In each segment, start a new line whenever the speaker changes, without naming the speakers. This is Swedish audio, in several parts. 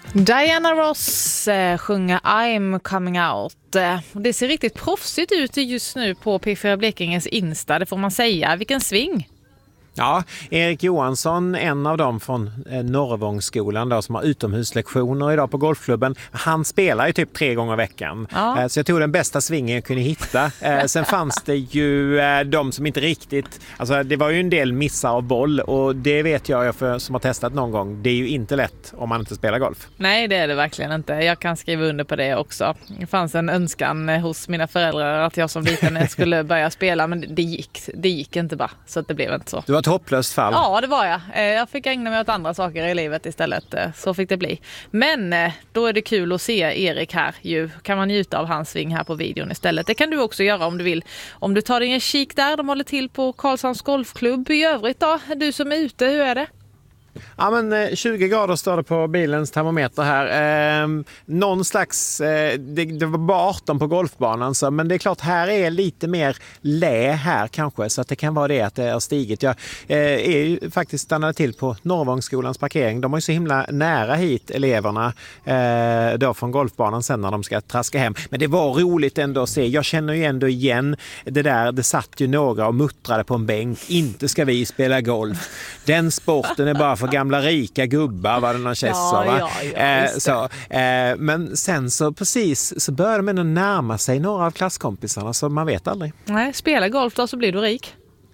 Diana Ross sjunger I'm coming out. Det ser riktigt proffsigt ut just nu på P4 Blekinges Insta, det får man säga. Vilken sving!
Ja, Erik Johansson, en av dem från Norrvångsskolan då, som har utomhuslektioner idag på golfklubben. Han spelar ju typ 3 gånger i veckan. Ja. Så jag tog den bästa svingen jag kunde hitta. Sen fanns det ju de som inte riktigt... Alltså det var ju en del missar av boll och det vet jag som har testat någon gång. Det är ju inte lätt om man inte spelar golf.
Nej, det är det verkligen inte. Jag kan skriva under på det också. Det fanns en önskan hos mina föräldrar att jag som liten skulle börja spela, men det gick inte bara. Så att det blev inte så.
Du var ett hopplöst fall.
Ja, det var jag. Jag fick ägna mig åt andra saker i livet istället. Så fick det bli. Men då är det kul att se Erik här. Kan man njuta av hans sving här på videon istället. Det kan du också göra om du vill. Om du tar dig en kik där. De håller till på Karlshamns golfklubb. I övrigt då? Du som är ute, hur är det?
Ja, men 20 grader står det på bilens termometer här. Någon slags, det var bara 18 på golfbanan, så, men det är klart här är lite mer lä här kanske, så att det kan vara det att det har stigit. Jag är ju faktiskt stannade till på Norrvångsskolans parkering. De är ju så himla nära hit, eleverna, då från golfbanan sen när de ska traska hem. Men det var roligt ändå att se. Jag känner ju ändå igen det där, det satt ju några och muttrade på en bänk. Inte ska vi spela golf. Den sporten är bara för gamla rika gubbar, var det någon kässa, va? Men sen så precis så började man närma sig några av klasskompisarna, så man vet aldrig.
Nej, spela golf då så blir du rik.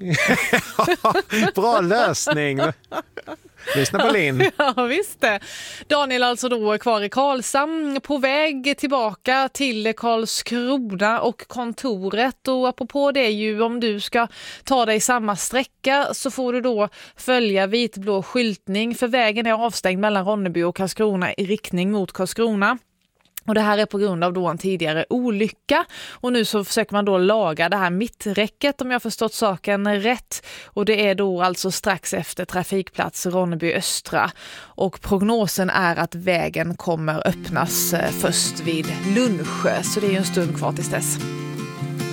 Bra lösning. Lyssna på Linn.
Ja, visst det. Daniel alltså då är kvar i Karlshamn, på väg tillbaka till Karlskrona och kontoret. Och apropå det ju, om du ska ta dig samma sträcka så får du då följa vitblå skyltning, för vägen är avstängd mellan Ronneby och Karlskrona i riktning mot Karlskrona. Och det här är på grund av då en tidigare olycka. Och nu så försöker man då laga det här mitträcket, om jag förstått saken rätt. Och det är då alltså strax efter trafikplats Ronneby Östra. Och prognosen är att vägen kommer öppnas först vid lunch. Så det är ju en stund kvar tills dess.